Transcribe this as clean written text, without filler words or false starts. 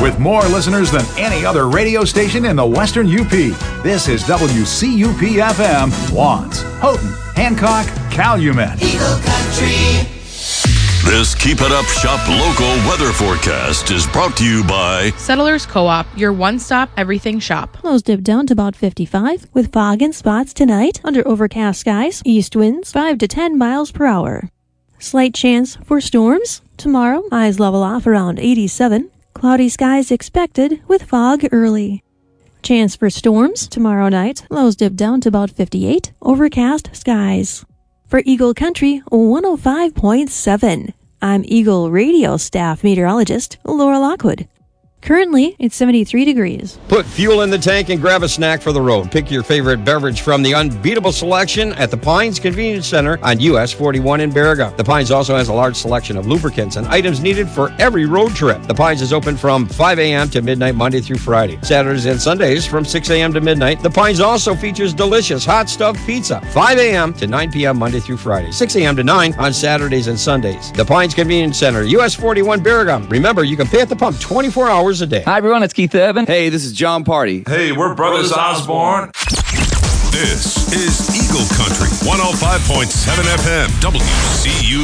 with more listeners than any other radio station in the Western UP. This is WCUP-FM, Lawrence, Houghton, Hancock, Calumet. Eagle Country. This Keep It Up Shop local weather forecast is brought to you by Settlers Co-op, your one-stop everything shop. Lows dip down to about 55 with fog and spots tonight under overcast skies. East winds 5 to 10 miles per hour. Slight chance for storms tomorrow. Highs level off around 87. Cloudy skies expected with fog early. Chance for storms tomorrow night. Lows dip down to about 58. Overcast skies. For Eagle Country 105.7, I'm Eagle Radio staff meteorologist Laura Lockwood. Currently, it's 73 degrees. Put fuel in the tank and grab a snack for the road. Pick your favorite beverage from the unbeatable selection at the Pines Convenience Center on US 41 in Baraga. The Pines also has a large selection of lubricants and items needed for every road trip. The Pines is open from 5 a.m. to midnight Monday through Friday. Saturdays and Sundays from 6 a.m. to midnight. The Pines also features delicious hot stuffed pizza. 5 a.m. to 9 p.m. Monday through Friday. 6 a.m. to 9 on Saturdays and Sundays. The Pines Convenience Center, US 41 Baraga. Remember, you can pay at the pump 24 hours a day. Hi, everyone. It's Keith Urban. Hey, this is John Party. Hey, we're Brothers Osborne. This is Eagle Country 105.7 FM WCU.